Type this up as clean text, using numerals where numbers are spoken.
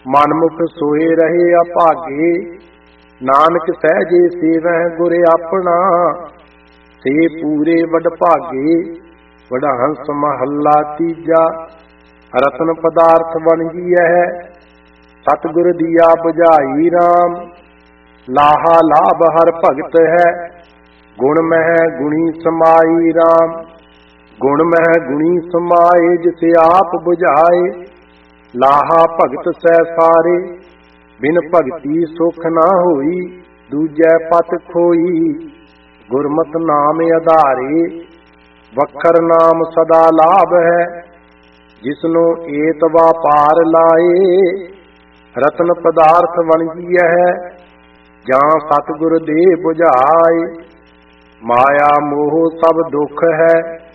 ਮਨਮੁਖ ਸੋਏ ਰਹੇ ਅਭਾਗੇ। ਨਾਨਕ ਸਹਿਜੇ ਸੇਵਹਿ ਗੁਰ ਆਪਣਾ, ਸੇ ਪੂਰੇ ਵਡਭਾਗੇ। ਵਡਹੰਸ ਮਹੱਲਾ ਤੀਜਾ। ਰਤਨ ਪਦਾਰਥ ਵਣਜੀਐ, ਸਤਿਗੁਰ ਦੀਆ ਬੁਝਾਈ ਰਾਮ। ਲਾਹਾ ਲਾਭ ਹਰ ਭਗਤ ਹੈ, ਗੁਣ ਮਹਿ ਗੁਣੀ ਸਮਾਈ ਰਾਮ। ਗੁਣ ਮਹਿ ਗੁਣੀ ਸਮਾਏ, ਜਿਸ ਆਪ ਬੁਝਾਏ। ਲਾਹਾ ਭਗਤ ਸਹਿ ਸਾਰੇ, ਬਿਨ ਭਗਤੀ ਸੁਖ ਨਾ ਹੋਈ। ਦੂਜੈ ਪਤ ਖੋਈ, ਗੁਰਮਤਿ ਨਾਮ ਆਧਾਰੇ। ਵਖਰ ਨਾਮ ਸਦਾ ਲਾਭ ਹੈ, ਜਿਸਨੂੰ ਏਤ ਵਾਪਾਰ ਲਾਏ। ਰਤਨ ਪਦਾਰਥ ਵਣਜੀਐ, ਜਾਂ ਸਤਿਗੁਰ ਦੇ ਬੁਝਾਏ। ਮਾਇਆ ਮੋਹ ਸਭ ਦੁੱਖ ਹੈ,